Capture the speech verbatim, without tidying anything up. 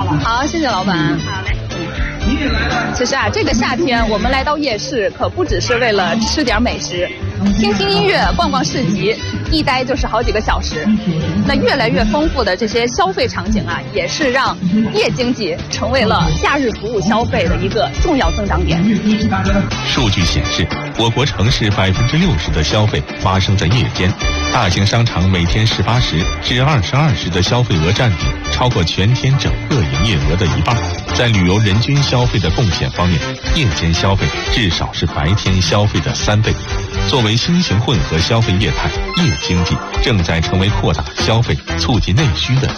好，谢谢老板。 好嘞。 其实啊，这个夏天我们来到夜市，可不只是为了吃点美食，听听音乐、逛逛市集，一待就是好几个小时。那越来越丰富的这些消费场景啊，也是让夜经济成为了假日服务消费的一个重要增长点。 数据显示，我国城市百分之六十的消费发生在夜间，大型商场每天十八时至二十二时的消费额占比超过全天整个营业额的一半。在旅游人均消费的贡献方面，夜间消费至少是白天消费的三倍。作为新型混合消费业态，夜经济正在成为扩大消费、促进内需的